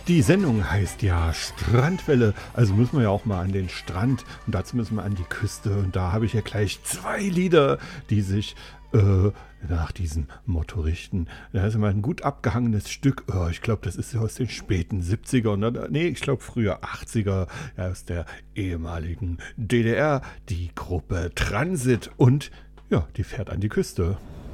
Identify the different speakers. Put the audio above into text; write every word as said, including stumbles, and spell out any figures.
Speaker 1: Die Sendung heißt ja Strandwelle, also müssen wir ja auch mal an den Strand und dazu müssen wir an die Küste. Und da habe ich ja gleich zwei Lieder, die sich äh, nach diesem Motto richten. Da ist immer ein gut abgehangenes Stück, oh, ich glaube, das ist ja aus den späten siebzigern, oder? Nee, ich glaube früher achtziger, ja, aus der ehemaligen D D R, die Gruppe Transit und ja, die fährt an die Küste.